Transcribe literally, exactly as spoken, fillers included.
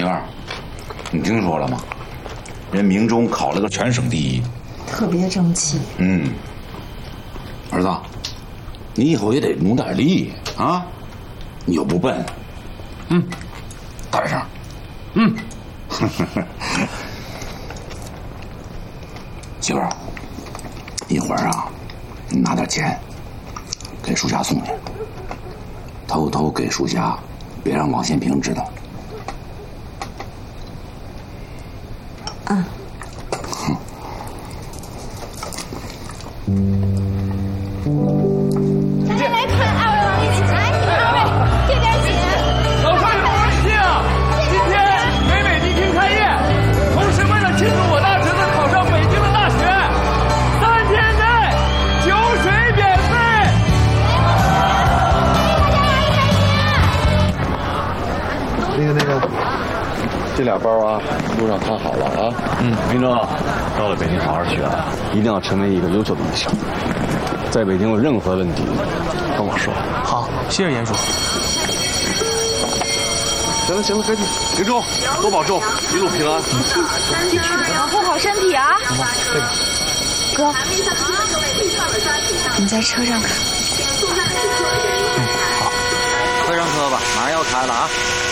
平儿，你听说了吗？人明中考了个全省第一， 特别争气。 嗯，儿子，你以后也得努点力啊！你又不笨。嗯，大点声。嗯。媳妇儿，一会儿啊，你拿点钱给属下送去，偷偷给属下，别让王先平知道。 嗯。 哼。 来来看二位王一起来，二位这边请。 老少有荣幸啊！今天北北迪厅开业，同时为了庆祝我大侄子考上北京的大学，三天内酒水免费。 那个那个，这俩包啊，路上看好了啊。 嗯，明正，到了北京好好学啊，一定要成为一个优秀的艺校。在北京有任何问题，跟我说。 好，谢谢严叔。 行了行了，赶紧，明忠，多保重，一路平安。 保护好身体啊！哥，你在车上看。 嗯，好，快上车吧，马上要开了啊。